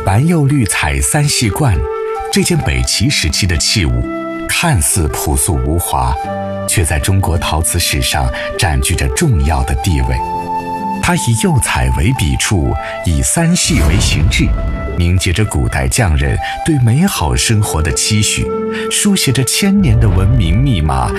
蓝釉绿彩三细罐，这件北齐时期的器物，看似朴素无华，却在中国陶瓷史上占据着重要的地位。它以釉彩为笔触，以三细为形制，凝结着古代匠人对美好生活的期许，书写着千年的文明密码